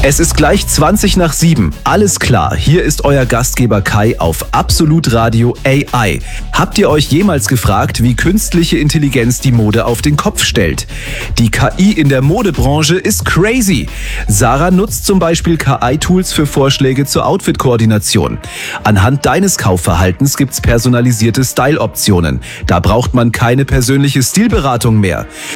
Es ist gleich 7:20. Alles klar, hier ist euer Gastgeber Kai auf Absolut Radio AI. Habt ihr euch jemals gefragt, wie künstliche Intelligenz die Mode auf den Kopf stellt? Die KI in der Modebranche ist crazy. Sarah nutzt zum Beispiel KI-Tools für Vorschläge zur Outfit-Koordination. Anhand deines Kaufverhaltens gibt's personalisierte Style-Optionen. Da braucht man keine persönliche Stilberatung mehr.